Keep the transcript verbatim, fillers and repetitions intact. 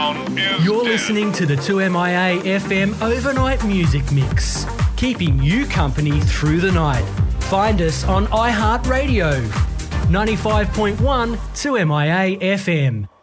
sound is You're dead. listening to the two M I A F M Overnight Music Mix, keeping you company through the night. Find us on iHeartRadio, ninety-five point one two M I A F M.